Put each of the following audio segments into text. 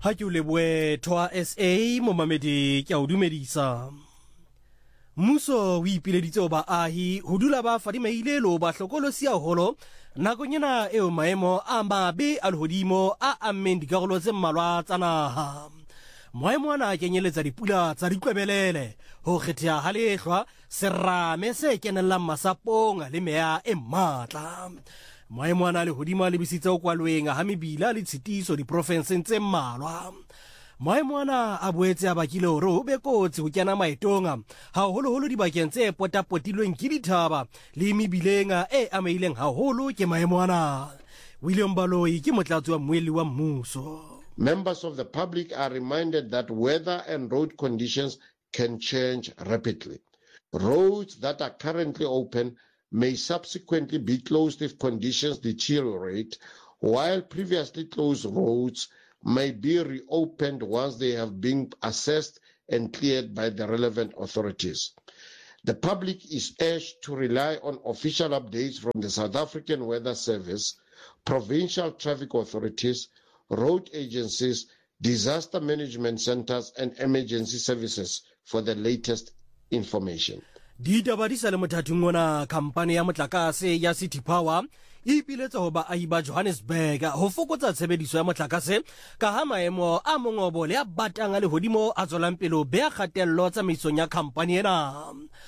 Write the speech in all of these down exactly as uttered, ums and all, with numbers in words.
Ha ke o leboe Thoa S A mo mamedi ke a o dumedisa. Mmuso o ipileditse ho baahi ho dula ba fadimeile lo ba hlokolosi haholo nakong ena eo maemo a mabe a lehodimo a ammeng dikarolo tse mmalwa tsa naha. Maemo ana a kenyeletsa dipula tsa diqebelele, ho kgetheha ha lehlwa, serame se kenellang masapong le meya e matla. Maemo ana lehodimo a lebisitse ho kwalweng ha mebila le tshitiso diprofenseng tse mmalwa. Maemo ana a boetse a bakile hore ho be kotsi ho kena maetong haholoholo dibakeng tse potapotilweng ke dithaba le mebileng e ameileng haholo ke maemo ana. William Baloi ke motlatsi wa mmuelli wa mmuso. Members of the public are reminded that weather and road conditions can change rapidly. Roads that are currently open may subsequently be closed if conditions deteriorate, while previously closed roads may be reopened once they have been assessed and cleared by the relevant authorities. The public is urged to rely on official updates from the South African Weather Service, provincial traffic authorities, road agencies, disaster management centers, and emergency services for the latest information. Ditaba di sa le mothating ona, kampane ya motlakase ya City Power e ipiletsa ho baahi ba Johannesburg ho fokotsa tshebediso ya motlakase ka ha maemo a mongobo le a batang a lehodimo a tswelang pele ho beha kgatello tsamaisong ya kampane ena.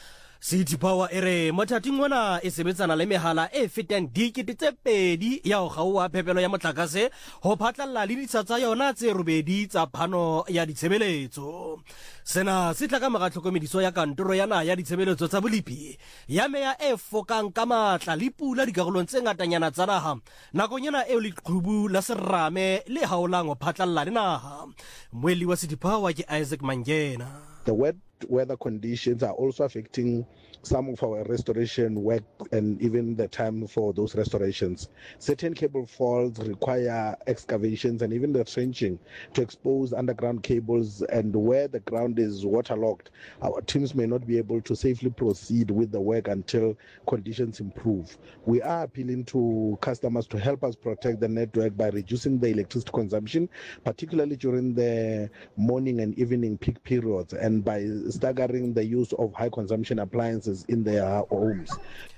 City Power ere mothating ona e sebetsana le mehala e fetang dikete tse pedi ya ho kgaoha phepelo ya motlakase ho phatlalla le ditsha tsa yona tse robedi tsa phano ya ditshebeletso. Sena se tla ka mora tlhokomediso ya kantoro ya naha ya ditshebeletso tsa bolipi ya meya e fokang ka matla le pula dikarolong tse ngatanyana tsa naha nakong ena eo leqhubu la serame le haolang ho phatlalla le naha. Mmuelli wa City Power ke Isaac Mangena. The wet weather conditions are also affecting some of our restoration work and even the time for those restorations. Certain cable faults require excavations and even the trenching to expose underground cables, and where the ground is waterlogged, our teams may not be able to safely proceed with the work until conditions improve. We are appealing to customers to help us protect the network by reducing the electricity consumption, particularly during the morning and evening peak periods, and by staggering the use of high consumption appliances in their homes.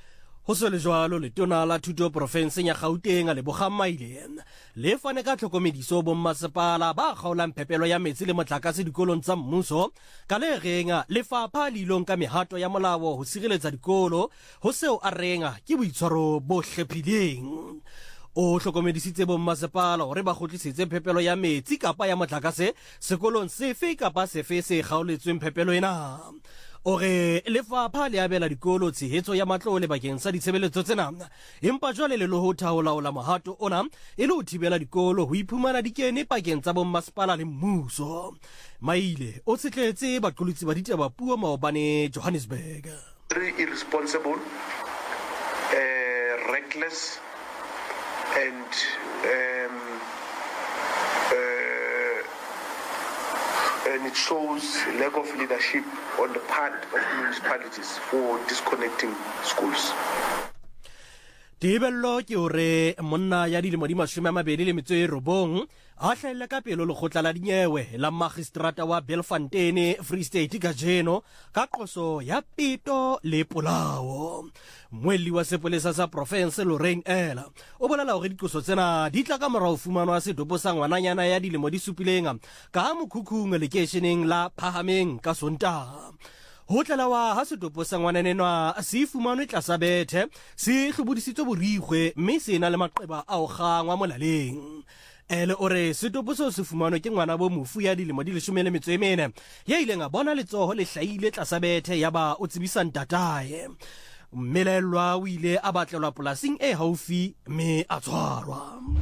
Ho se le jwalo letona la thuto profenseng ya Gauteng le Bogamaile le fane ka tlhokomediso bo mmasepala ba kgaolang phepelo ya metsi le motlakase dikolong tsa mmuso ka le renga lefapha le ilong ka mehato ya molao ho sireletsa dikolo ho seo a renga ke boitshwaro bo hlephileng. O hlokomedisitse bo mmasepala hore ba khotlisitse phepelo ya metsi kapa ya motlakase sekolong sefe kapa sefe se kgaoletsweng phepelo ena. Ore lefapha le abela dikolo tshehetso ya matlole bakeng sa ditshebeletso tsena, empa jwale le lo ho thaolaola mohato ona e le ho thibela dikolo ho iphumana dikene pakeng tsa bo mmasepala le mmuso. Maile o tshetletse baqolotsi ba ditaba puo maobane Johannesburg. Very irresponsible, uh, reckless, and um, uh, and it shows lack of leadership on the part of municipalities for disconnecting schools. Tebello ke hore monna ya dilemo di mashome a mabedi le metso e robong a hlahella ka pelo lekgotla la dinyewe la magistrata wa Belfontein Free State kajeno ka qoso ya peto le polao. Mmuelli wa sepolesa sa province Lorraine Ela o bolela hore diqoso tsena di tla ka morao fumanwa setopo sa ngwananyana ya dilemo di supileng ka ha mokhukhung lekeisheneng la Phahameng ka Sontaha. Ho tlalawa ha setopo sa ngwananenwa se fumanwe tlasa bethe se hlobodisitswe borikgwe mme se na le maqeba a o gangwa molaleng. Ele ore setopo so se fumanwe ke ngwana bo mofu ya dilemo di leshome le metso e mene ya ileng a bona letsoho le hlaile tlasa bethe ya ba o tsebisa ntatae. Mmelelwa o ile a batlelwa polasing e haufi mme a tshwarwa.